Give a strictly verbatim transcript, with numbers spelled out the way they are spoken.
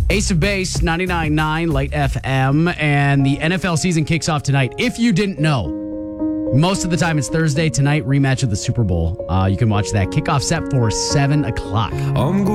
Ace of Base, ninety-nine point nine Light F M, and the N F L season kicks off tonight. If you didn't know, most of the time it's Thursday. Tonight, rematch of the Super Bowl. Uh, you can watch that kickoff set for seven o'clock. I'm